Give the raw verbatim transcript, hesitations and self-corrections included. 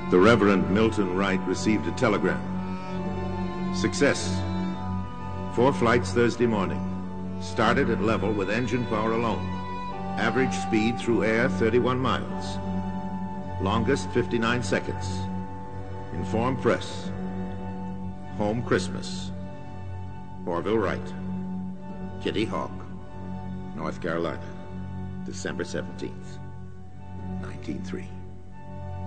The Reverend Milton Wright received a telegram. Success. Four flights Thursday morning. Started at level with engine power alone. Average speed through air thirty-one miles. Longest fifty-nine seconds. Inform press. Home Christmas. Orville Wright. Kitty Hawk. North Carolina. December seventeenth, nineteen oh three.